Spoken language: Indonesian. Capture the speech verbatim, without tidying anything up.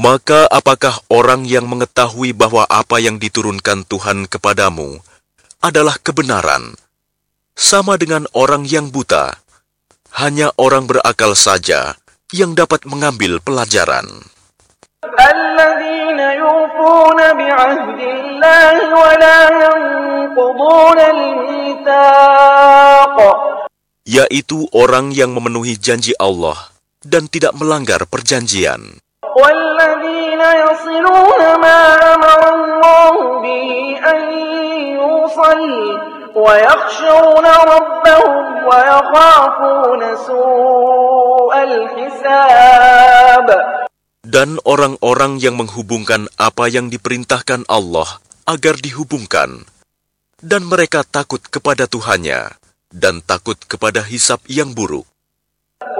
Maka apakah orang yang mengetahui bahwa apa yang diturunkan Tuhan kepadamu adalah kebenaran, sama dengan orang yang buta? Hanya orang berakal saja yang dapat mengambil pelajaran. الذين يوفون بعهد الله ولا ينقضون الميثاق, yaitu orang yang memenuhi janji Allah dan tidak melanggar perjanjian. والذين يصلون ما أمر الله به أن يوصل ويخشون ربهم ويخافون سوء الحساب. Dan orang-orang yang menghubungkan apa yang diperintahkan Allah agar dihubungkan, dan mereka takut kepada Tuhannya dan takut kepada hisab yang buruk.